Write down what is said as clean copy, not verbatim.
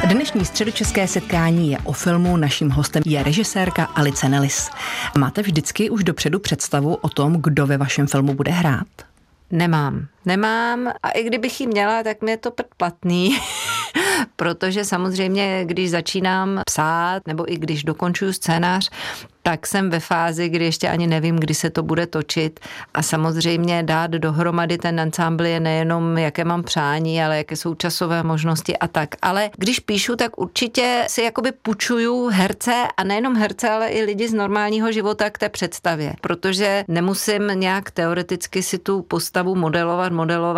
Dnešní středočeské setkání je o filmu, naším hostem je režisérka Alice Nellis. Máte vždycky už dopředu představu o tom, kdo ve vašem filmu bude hrát? Nemám a i kdybych ji měla, tak mi je to předplatný, protože samozřejmě, když začínám psát nebo i když dokončuju scénář, tak jsem ve fázi, kdy ještě ani nevím, kdy se to bude točit a samozřejmě dát dohromady ten ansámbl je nejenom, jaké mám přání, ale jaké jsou časové možnosti a tak. Ale když píšu, tak určitě si jakoby půjčuju herce a nejenom herce, ale i lidi z normálního života k té představě, protože nemusím nějak teoreticky si tu postavu modelovat,